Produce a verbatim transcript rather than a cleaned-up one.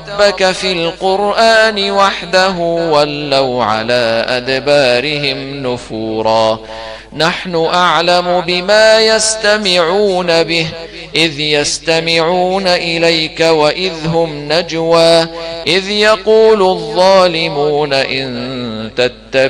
ربك في القرآن وحده ولوا على أدبارهم نفورا نحن أعلم بما يستمعون به إذ يستمعون إليك وإذ هم نجوى إذ يقول الظالمون إن تتبعون